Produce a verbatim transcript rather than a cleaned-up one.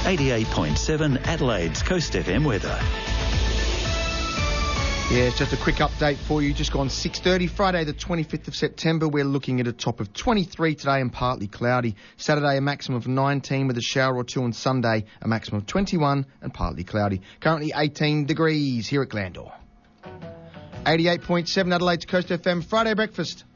eighty-eight point seven Adelaide's Coast F M weather. Yeah, it's just a quick update for you. Just gone six thirty, Friday the twenty-fifth of September. We're looking at a top of twenty-three today and partly cloudy. Saturday a maximum of nineteen with a shower or two, and Sunday a maximum of twenty-one and partly cloudy. Currently eighteen degrees here at Glandore. eighty-eight point seven Adelaide's Coast F M Friday breakfast.